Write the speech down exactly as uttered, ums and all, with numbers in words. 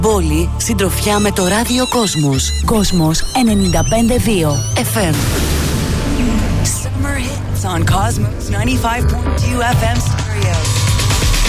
Πόλη, συντροφιά με το ράδιο Κόσμος. Κόσμος ενενήντα πέντε δύο εφ εμ. Summer hits on Cosmos ninety-five point two εφ εμ stereo.